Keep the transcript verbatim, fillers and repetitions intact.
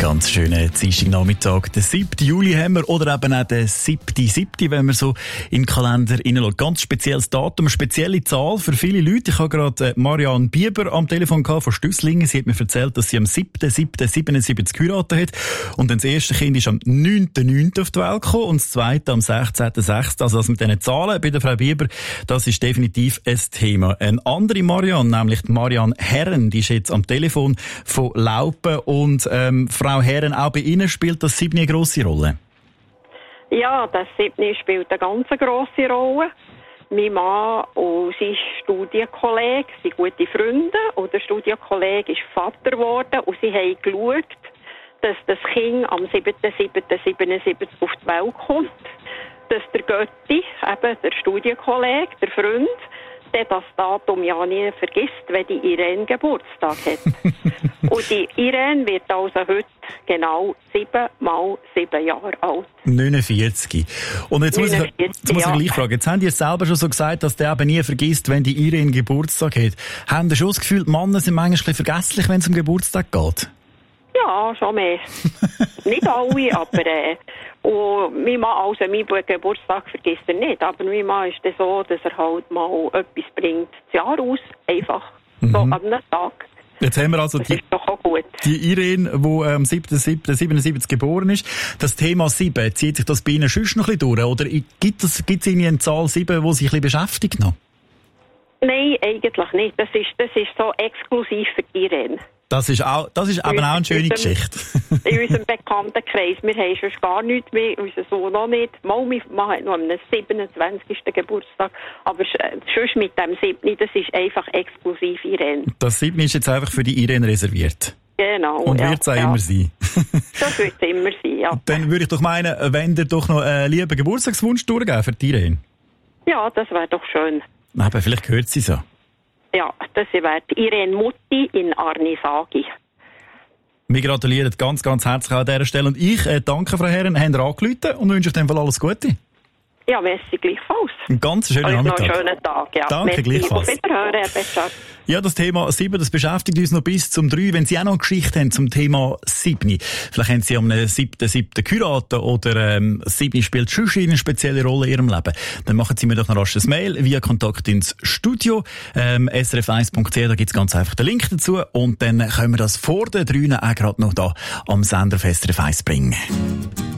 Ganz schönen Dienstagnachmittag. Den siebten Juli haben wir, oder eben auch den siebten siebten, wenn man so in den Kalender hineinschaut. Ganz spezielles Datum, spezielle Zahl für viele Leute. Ich habe gerade Marianne Bieber am Telefon gehabt von Stüsslingen. Sie hat mir erzählt, dass sie am siebten siebten siebenundsiebzig geheiratet hat. Und dann das erste Kind ist am neunten neunten auf die Welt gekommen und das zweite am sechzehnten sechsten Also das mit diesen Zahlen bei der Frau Bieber, das ist definitiv ein Thema. Eine andere Marianne, nämlich die Marianne Herren, die ist jetzt am Telefon von Laupen. Und ähm, Frau Herren, auch bei Ihnen spielt das Siebni eine grosse Rolle? Ja, das Siebni spielt eine ganz grosse Rolle. Mein Mann und sein Studienkollege sind gute Freunde und der Studienkollege ist Vater geworden und sie haben geschaut, dass das Kind am siebten siebten siebenundsiebzig auf die Welt kommt, dass der Götti, eben der Studienkollege, der Freund, der das Datum ja nie vergisst, wenn die Irene Geburtstag hat. Und die Irene wird also heute genau sieben mal sieben Jahre alt. neunundvierzig. Und jetzt muss ich, jetzt muss ich ja. gleich fragen, jetzt haben die selber schon so gesagt, dass der eben nie vergisst, wenn die Irene Geburtstag hat. Haben Sie schon das Gefühl, die Männer sind manchmal ein bisschen vergesslich, wenn es um Geburtstag geht? Ja, schon mehr. Nicht alle, aber äh, und mein Mann, also mein Geburtstag vergisst er nicht, aber mein Mann ist dann so, dass er halt mal etwas bringt, das Jahr aus, einfach mhm. so an einem Tag. Jetzt haben wir also das die, ist doch auch gut. Die Irene, die am siebten siebten siebenundsiebzig geboren ist. Das Thema sieben, zieht sich das bei Ihnen sonst noch ein bisschen durch? Oder gibt es, gibt es Ihnen eine Zahl sieben, die sich ein bisschen beschäftigt noch? Nein, eigentlich nicht. Das ist, das ist so exklusiv für die Irene. Das ist auch, das ist eben auch eine schöne Geschichte. In unserem Bekanntenkreis. Wir haben schon gar nichts mehr, unser Sohn noch nicht. Mal, mein Mann hat noch am siebenundzwanzigsten Geburtstag. Aber sonst mit dem siebten, das ist einfach exklusiv Irene. Das siebten ist jetzt einfach für die Irene reserviert. Genau. Und ja, wird es auch ja. immer sein. Das wird es immer sein, ja. Dann würde ich doch meinen, wenn ihr doch noch einen lieben Geburtstagswunsch durchgeben für die Irene. Ja, das wäre doch schön. Aber vielleicht hört sie so. Ja, das wäre Irene Mutti in Arnisagi. Wir gratulieren ganz, ganz herzlich an dieser Stelle. Und ich äh, danke, Frau Herren, haben ihr angerufen und wünsche euch dann alles Gute. Ja, merci gleichfalls. Einen ganz schönen Nachmittag. Noch einen schönen Tag, ja. Danke, merci. gleichfalls. Auf Wiederhören, Herr Ja, das Thema sieben, das beschäftigt uns noch bis zum drei. Wenn Sie auch noch eine Geschichte haben zum Thema sieben, vielleicht haben Sie am siebten siebten geheiratet oder ähm, sieben spielt schon eine spezielle Rolle in Ihrem Leben, dann machen Sie mir doch noch rasch ein Mail via Kontakt ins Studio, ähm, s r f eins punkt c h, da gibt's ganz einfach den Link dazu und dann können wir das vor den drei auch gerade noch da am Sender auf S R F eins bringen.